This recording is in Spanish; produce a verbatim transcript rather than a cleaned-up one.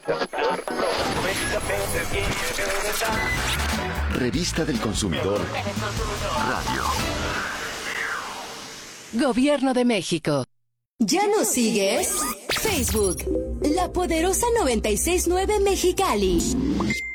Revista del Consumidor Radio. Gobierno de México. ¿Ya nos sigues? Facebook, La Poderosa noventa y seis punto nueve Mexicali.